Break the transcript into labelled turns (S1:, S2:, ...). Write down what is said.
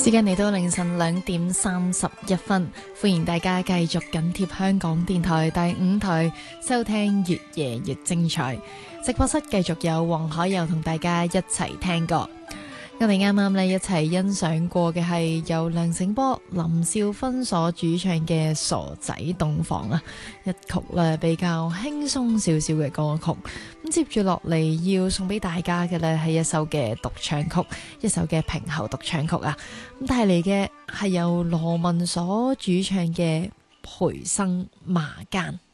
S1: 時間嚟到凌晨2:31，歡迎大家繼續緊貼香港電台第5台收聽越夜越精彩。直播室繼續有黃海佑同大家一齊聽歌。我哋啱啱一齊欣賞過嘅係由梁醒波、林少芬所主唱嘅《傻仔洞房》啊，一曲比較輕鬆少少嘅歌曲。咁接住落嚟要送俾大家嘅係一首嘅獨唱曲，一首嘅平喉獨唱曲啊。咁帶嚟嘅係由羅文所主唱嘅《培生麻間》。